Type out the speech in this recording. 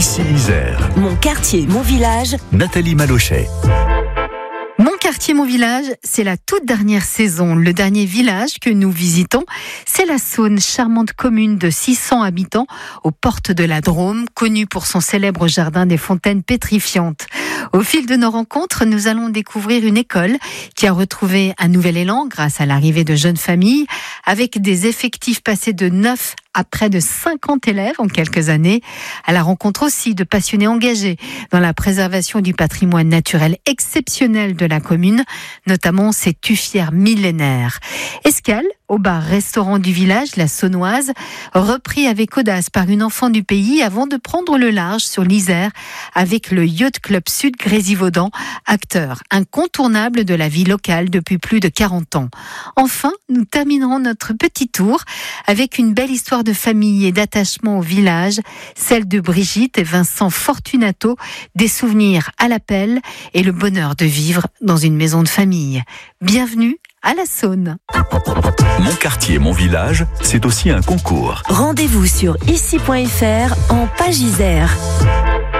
Ici Isère. Mon quartier, mon village. Nathalie Malochet. Mon quartier, mon village, c'est la toute dernière saison. Le dernier village que nous visitons, c'est la Saône, charmante commune de 600 habitants aux portes de la Drôme, connue pour son célèbre jardin des fontaines pétrifiantes. Au fil de nos rencontres, nous allons découvrir une école qui a retrouvé un nouvel élan grâce à l'arrivée de jeunes familles, avec des effectifs passés de 9 à près de 50 élèves en quelques années, à la rencontre aussi de passionnés engagés dans la préservation du patrimoine naturel exceptionnel de la commune, notamment ses tuffières millénaires. Escale au bar-restaurant du village, la Saunoise, repris avec audace par une enfant du pays avant de prendre le large sur l'Isère avec le Yacht Club Sud Grésivaudan, acteur incontournable de la vie locale depuis plus de 40 ans. Enfin, nous terminerons notre petit tour avec une belle histoire de famille et d'attachement au village, celle de Brigitte et Vincent Fortunato, des souvenirs à l'appel et le bonheur de vivre dans une maison de famille. Bienvenue à la Saône. Mon quartier, mon village, c'est aussi un concours. Rendez-vous sur ici.fr en page Isère.